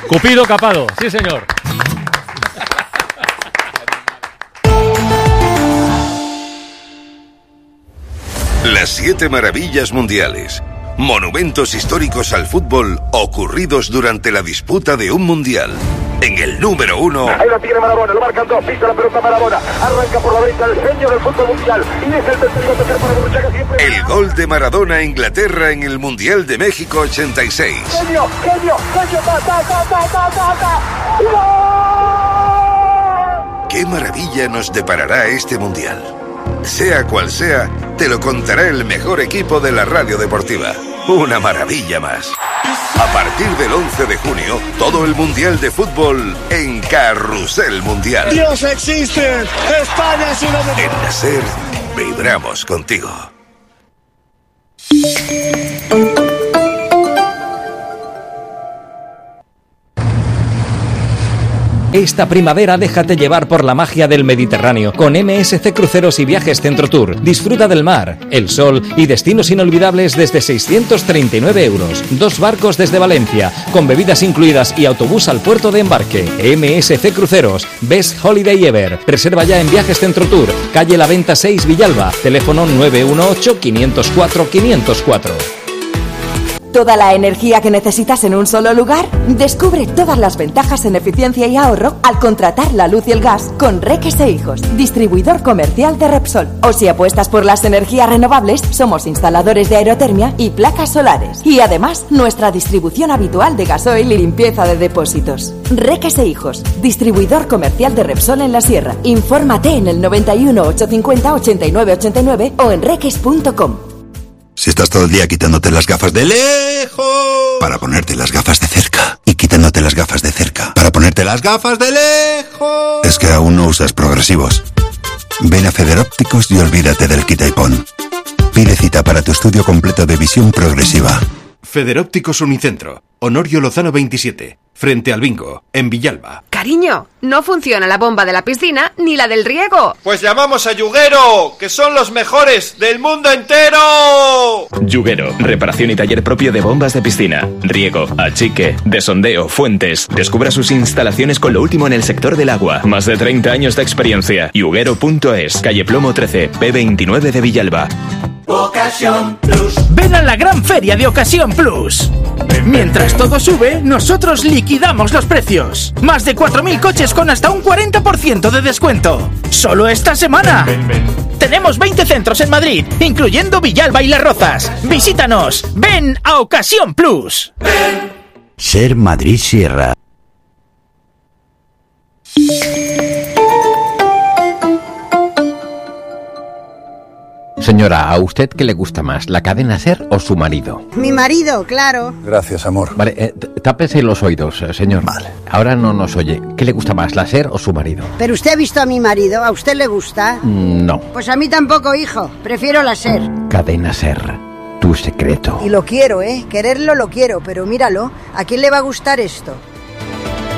Cupido capado, sí señor. Las 7 maravillas mundiales. Monumentos históricos al fútbol ocurridos durante la disputa de un mundial. En el número 1... Ahí lo tiene Maradona, lo marcan dos, pisa la pelota Maradona, arranca por la derecha el genio del fútbol mundial y es el tercer para Burruchaga siempre. El gol de Maradona a Inglaterra en el Mundial de México 86. Genio, ¡gol! ¿Qué maravilla nos deparará este mundial? Sea cual sea, te lo contará el mejor equipo de la radio deportiva. Una maravilla más. A partir del 11 de junio, todo el Mundial de Fútbol en Carrusel Mundial. ¡Dios existe! ¡España es una de... En la SER, vibramos contigo. Esta primavera déjate llevar por la magia del Mediterráneo con MSC Cruceros y Viajes Centro Tour. Disfruta del mar, el sol y destinos inolvidables desde 639 euros. 2 barcos desde Valencia, con bebidas incluidas y autobús al puerto de embarque. MSC Cruceros, Best Holiday Ever. Reserva ya en Viajes Centro Tour, calle La Venta 6, Villalba. Teléfono 918-504-504. ¿Toda la energía que necesitas en un solo lugar? Descubre todas las ventajas en eficiencia y ahorro al contratar la luz y el gas con Reques e Hijos, distribuidor comercial de Repsol. O si apuestas por las energías renovables, somos instaladores de aerotermia y placas solares. Y además, nuestra distribución habitual de gasoil y limpieza de depósitos. Reques e Hijos, distribuidor comercial de Repsol en la Sierra. Infórmate en el 91 850 89 89 o en reques.com. Si estás todo el día quitándote las gafas de lejos para ponerte las gafas de cerca y quitándote las gafas de cerca para ponerte las gafas de lejos, es que aún no usas progresivos. Ven a Federópticos y olvídate del quita y pon. Pide cita para tu estudio completo de visión progresiva. Federópticos Unicentro, Honorio Lozano 27, frente al Bingo, en Villalba. Cariño, no funciona la bomba de la piscina ni la del riego. Pues llamamos a Yuguero, que son los mejores del mundo entero. Yuguero, reparación y taller propio de bombas de piscina, riego, achique, desondeo, fuentes. Descubra sus instalaciones con lo último en el sector del agua. Más de 30 años de experiencia. Yuguero.es, calle Plomo 13, P29 de Villalba. Ocasión Plus. Ven a la gran feria de Ocasión Plus. Mientras todo sube, nosotros liquidamos los precios. Más de 4.000 coches con hasta un 40% de descuento. Solo esta semana. Tenemos 20 centros en Madrid, incluyendo Villalba y Las Rozas. Visítanos. Ven a Ocasión Plus. Ser Madrid Sierra. Señora, ¿a usted qué le gusta más, la cadena SER o su marido? Mi marido, claro. Gracias, amor. Vale, tápese los oídos, señor. Vale. Ahora no nos oye. ¿Qué le gusta más, la SER o su marido? ¿Pero usted ha visto a mi marido? ¿A usted le gusta? No. Pues a mí tampoco, hijo. Prefiero la SER. Cadena SER, tu secreto. Y lo quiero, ¿eh? Quererlo lo quiero, pero míralo. ¿A quién le va a gustar esto?